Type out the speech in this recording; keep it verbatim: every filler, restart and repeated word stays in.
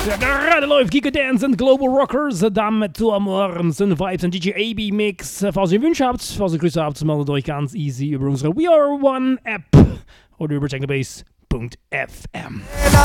Ja, gerade läuft Geeko Dance und Global Rockers, damit zu Amor, sind Vibes und D J A B Mix. Falls ihr Wünsche habt, falls ihr Grüße habt, meldet euch ganz easy über unsere We Are One App oder über technobase punkt f m.